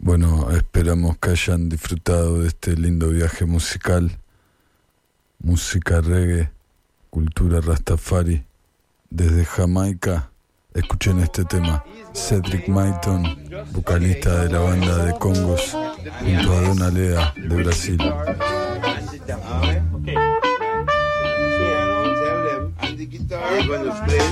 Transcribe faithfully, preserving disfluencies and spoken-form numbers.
Bueno, esperamos que hayan disfrutado de este lindo viaje musical, música reggae, cultura rastafari. Desde Jamaica, escuchen este tema. Cedric Myton, vocalista de la banda de Congos, junto a Dona Lea de Brasil. Okay. So, tell them, and the guitar, when you play,